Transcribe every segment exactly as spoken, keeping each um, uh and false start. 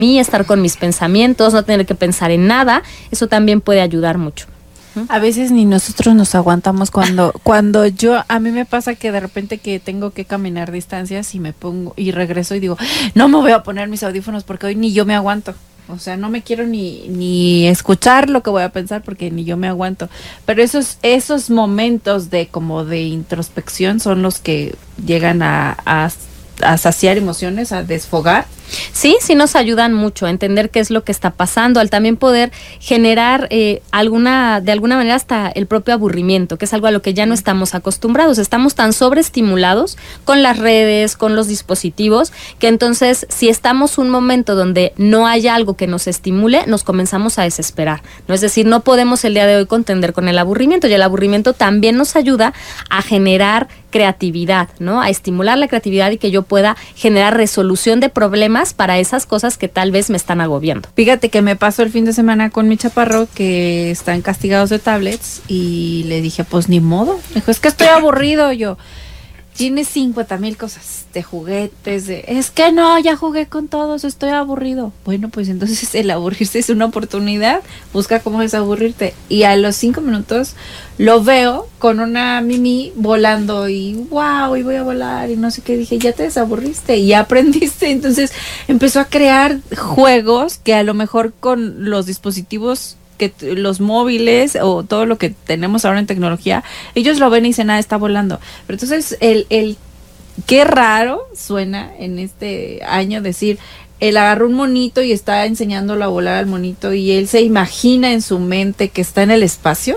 mí, estar con mis pensamientos, no tener que pensar en nada, eso también puede ayudar mucho. A veces ni nosotros nos aguantamos cuando cuando yo, a mí me pasa que de repente que tengo que caminar distancias y me pongo y regreso y digo, no me voy a poner mis audífonos porque hoy ni yo me aguanto. O sea, no me quiero ni, ni escuchar lo que voy a pensar porque ni yo me aguanto. Pero esos, esos momentos de como de introspección son los que llegan a, a, a saciar emociones, a desfogar. Sí, sí nos ayudan mucho a entender qué es lo que está pasando, al también poder generar eh, alguna, de alguna manera hasta el propio aburrimiento, que es algo a lo que ya no estamos acostumbrados. Estamos tan sobreestimulados con las redes, con los dispositivos, que entonces si estamos un momento donde no hay algo que nos estimule, nos comenzamos a desesperar, ¿no? Es decir, no podemos el día de hoy contender con el aburrimiento, y el aburrimiento también nos ayuda a generar creatividad, ¿no? A estimular la creatividad y que yo pueda generar resolución de problemas para esas cosas que tal vez me están agobiando. Fíjate que me pasó el fin de semana con mi chaparro que están castigados de tablets y le dije, pues ni modo. Me dijo, es que estoy aburrido. Yo, tienes cincuenta mil cosas de juguetes, de, es que no, ya jugué con todos, estoy aburrido. Bueno, pues entonces el aburrirse es una oportunidad, busca cómo desaburrirte. Y a los cinco minutos lo veo con una Mimi volando y wow, y voy a volar y no sé qué. Dije, ya te desaburriste y ya aprendiste. Entonces empezó a crear juegos que a lo mejor con los dispositivos, que t- los móviles o todo lo que tenemos ahora en tecnología, ellos lo ven y dicen, ah, está volando. Pero entonces el, el qué raro suena en este año decir, él agarró un monito y está enseñándolo a volar al monito y él se imagina en su mente que está en el espacio.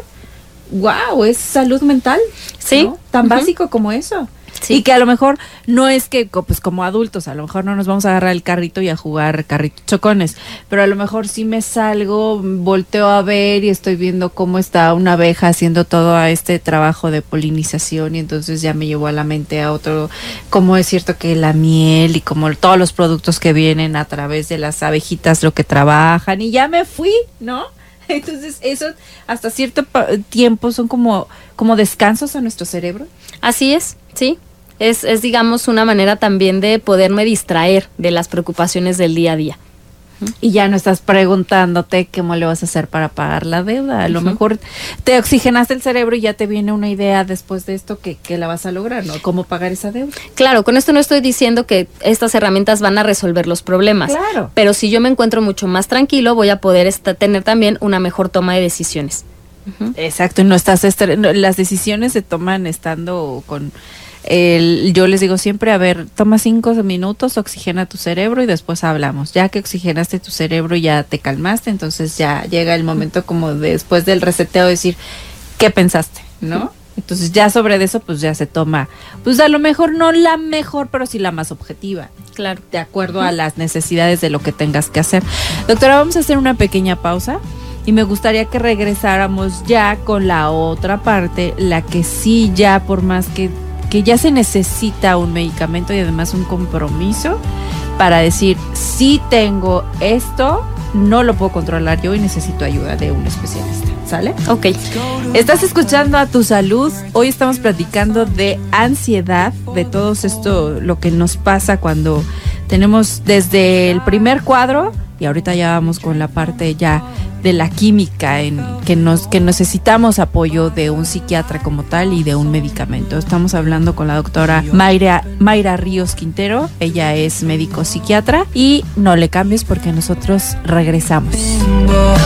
Wow, es salud mental, sí, ¿no? Tan uh-huh. básico como eso. Sí. Y que a lo mejor no es que, pues como adultos, a lo mejor no nos vamos a agarrar el carrito y a jugar carritos chocones, pero a lo mejor sí me salgo, volteo a ver y estoy viendo cómo está una abeja haciendo todo este trabajo de polinización y entonces ya me llevó a la mente a otro, como es cierto que la miel y como todos los productos que vienen a través de las abejitas, lo que trabajan y ya me fui, ¿no? Entonces eso hasta cierto pa- tiempo son como, como descansos a nuestro cerebro. Así es, sí. Es, es, digamos, una manera también de poderme distraer de las preocupaciones del día a día. Uh-huh. Y ya no estás preguntándote cómo le vas a hacer para pagar la deuda. A lo uh-huh. mejor te oxigenaste el cerebro y ya te viene una idea después de esto que, que la vas a lograr, ¿no? ¿Cómo pagar esa deuda? Claro, con esto no estoy diciendo que estas herramientas van a resolver los problemas. Claro. Pero si yo me encuentro mucho más tranquilo, voy a poder esta, tener también una mejor toma de decisiones. Uh-huh. Exacto, y no estás estre- no, las decisiones se toman estando con... El, yo les digo siempre, a ver, toma cinco minutos, oxigena tu cerebro y después hablamos. Ya que oxigenaste tu cerebro, ya te calmaste, entonces ya llega el momento como de, después del reseteo, decir, ¿qué pensaste? ¿No? Entonces ya sobre eso, pues ya se toma, pues a lo mejor no la mejor, pero sí la más objetiva. Claro. De acuerdo a las necesidades de lo que tengas que hacer. Doctora, vamos a hacer una pequeña pausa. Y me gustaría que regresáramos ya con la otra parte, la que sí ya por más que que ya se necesita un medicamento y además un compromiso para decir, sí tengo esto, no lo puedo controlar yo y necesito ayuda de un especialista, ¿sale? Ok. Estás escuchando A Tu Salud. Hoy estamos platicando de ansiedad, de todo esto, lo que nos pasa cuando tenemos desde el primer cuadro y ahorita ya vamos con la parte ya de la química, en que nos que necesitamos apoyo de un psiquiatra como tal y de un medicamento. Estamos hablando con la doctora Mayra, Mayra Ríos Quintero. Ella es médico psiquiatra y no le cambies porque nosotros regresamos.